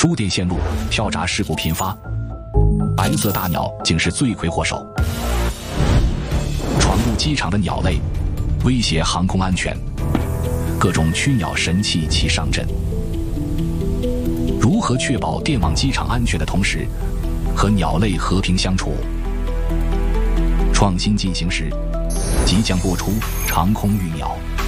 输电线路、跳闸事故频发，白色大鸟竟是罪魁祸首。闯入机场的鸟类，威胁航空安全，各种驱鸟神器齐上阵。如何确保电网机场安全的同时，和鸟类和平相处？创新进行时，即将播出《长空育鸟》。